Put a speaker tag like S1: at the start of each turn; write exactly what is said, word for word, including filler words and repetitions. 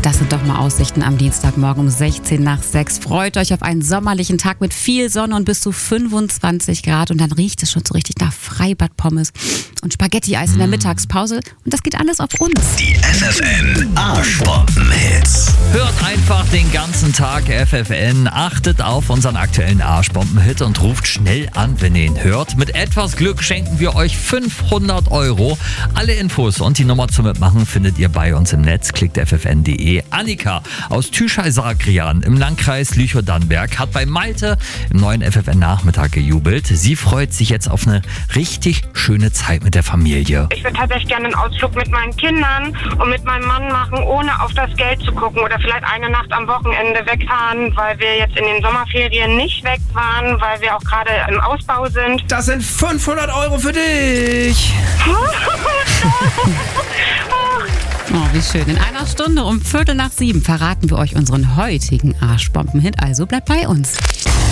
S1: Das sind doch mal Aussichten am Dienstagmorgen um sechzehn nach sechs. Freut euch auf einen sommerlichen Tag mit viel Sonne und bis zu fünfundzwanzig Grad. Und dann riecht es schon so richtig nach Freibad-Pommes und Spaghetti-Eis in der Mittagspause. Und das geht alles auf uns.
S2: Die F F N Arschbomben-Hits.
S3: Hört einfach den ganzen Tag F F N, achtet auf unseren aktuellen Arschbomben-Hit und ruft schnell an, wenn ihr ihn hört. Mit etwas Glück schenken wir euch fünfhundert Euro. Alle Infos und die Nummer zum Mitmachen findet ihr bei uns im Netz. Klickt f f n punkt d e. Annika aus Tüschei-Sagrian im Landkreis Lüchow-Dannenberg hat bei Malte im neuen F F N-Nachmittag gejubelt. Sie freut sich jetzt auf eine richtig schöne Zeit mit der Familie.
S4: Ich würde tatsächlich gerne einen Ausflug mit meinen Kindern und mit meinem Mann machen, ohne auf das Geld zu gucken. Oder vielleicht eine Nacht am Wochenende wegfahren, weil wir jetzt in den Sommerferien nicht weg waren, weil wir auch gerade im Ausbau sind.
S5: Das sind fünfhundert Euro für dich.
S1: Oh, wie schön. In einer Stunde um Viertel nach sieben verraten wir euch unseren heutigen Arschbomben-Hit. Also bleibt bei uns.